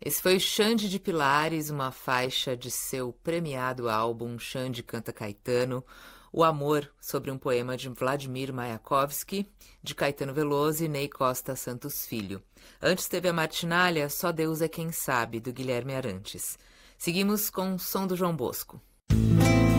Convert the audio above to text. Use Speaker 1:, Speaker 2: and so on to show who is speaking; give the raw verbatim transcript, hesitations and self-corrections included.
Speaker 1: Esse foi Xande de Pilares, uma faixa de seu premiado álbum Xande Canta Caetano, O Amor, sobre um poema de Vladimir Mayakovsky, de Caetano Veloso e Ney Costa Santos Filho. Antes teve a martinália Só Deus é Quem Sabe, do Guilherme Arantes. Seguimos com o som do João Bosco.